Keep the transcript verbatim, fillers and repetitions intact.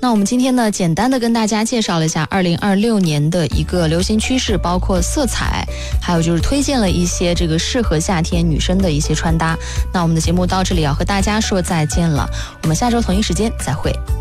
那我们今天呢，简单的跟大家介绍了一下二零二六年的一个流行趋势，包括色彩，还有就是推荐了一些这个适合夏天女生的一些穿搭。那我们的节目到这里要和大家说再见了，我们下周同一时间再会。